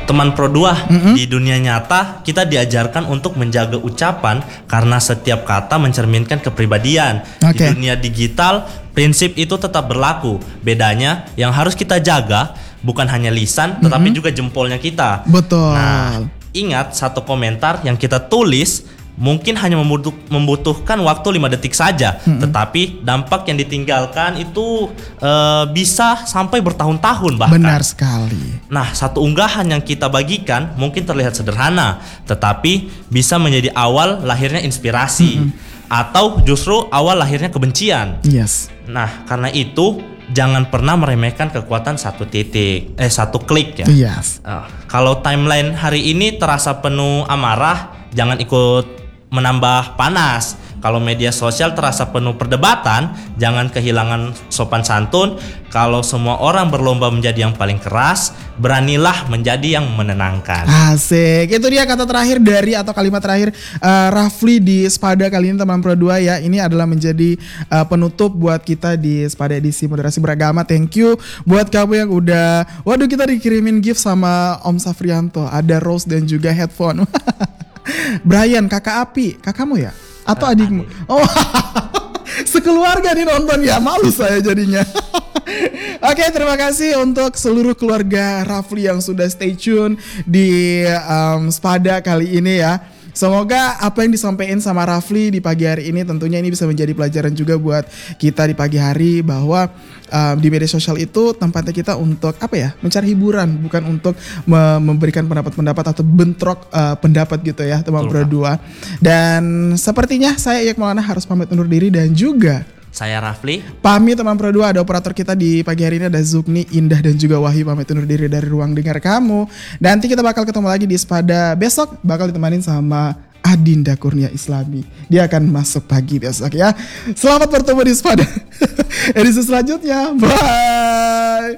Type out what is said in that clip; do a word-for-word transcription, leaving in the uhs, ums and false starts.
Teman Pro dua, mm-hmm. di dunia nyata kita diajarkan untuk menjaga ucapan karena setiap kata mencerminkan kepribadian. Okay. Di dunia digital, prinsip itu tetap berlaku. Bedanya yang harus kita jaga bukan hanya lisan, mm-hmm. tetapi juga jempolnya kita. Betul. Nah, ingat satu komentar yang kita tulis mungkin hanya membutuh, membutuhkan waktu lima detik saja, hmm. tetapi dampak yang ditinggalkan itu uh, bisa sampai bertahun-tahun bahkan. Benar sekali. Nah, satu unggahan yang kita bagikan mungkin terlihat sederhana, tetapi bisa menjadi awal lahirnya inspirasi, hmm. atau justru awal lahirnya kebencian. Yes. Nah, karena itu jangan pernah meremehkan kekuatan satu titik, eh satu klik ya. Yes. Uh, kalau timeline hari ini terasa penuh amarah, jangan ikut menambah panas. Kalau media sosial terasa penuh perdebatan, jangan kehilangan sopan santun. Kalau semua orang berlomba menjadi yang paling keras, beranilah menjadi yang menenangkan. Asik. Itu dia kata terakhir dari atau kalimat terakhir uh, Rafli di Spada kali ini teman Pro dua ya. Ini adalah menjadi uh, penutup buat kita di Spada edisi moderasi beragama. Thank you buat kamu yang udah, waduh kita dikirimin gift sama Om Safrianto. Ada rose dan juga headphone. Brian, kakak Api, kakakmu ya? Atau uh, adikmu? Adik. Oh, sekeluarga nih nonton ya, malu saya jadinya. Oke, okay, terima kasih untuk seluruh keluarga Rafli yang sudah stay tune di um, Spada kali ini ya. Semoga apa yang disampaikan sama Rafli di pagi hari ini tentunya ini bisa menjadi pelajaran juga buat kita di pagi hari, bahwa um, di media sosial itu tempatnya kita untuk apa ya, mencari hiburan, bukan untuk me- memberikan pendapat-pendapat atau bentrok uh, pendapat gitu ya teman Pro dua. Dan sepertinya saya Iyak Maulana harus pamit undur diri, dan juga saya Rafli pamit teman Pro dua. Ada operator kita di pagi hari ini, ada Zukni, Indah dan juga Wahyu, pamit undur diri dari ruang dengar kamu. Nanti kita bakal ketemu lagi di Spada besok, bakal ditemanin sama Adinda Kurnia Islami. Dia akan masuk pagi besok ya. Selamat bertemu di Spada edisi selanjutnya. Bye.